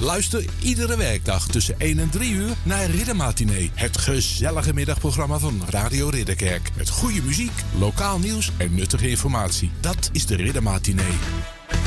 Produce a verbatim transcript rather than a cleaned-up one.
Luister iedere werkdag tussen één en drie uur naar Riddermatinee. Het gezellige middagprogramma van Radio Ridderkerk. Met goede muziek, lokaal nieuws en nuttige informatie. Dat is de Riddermatinee.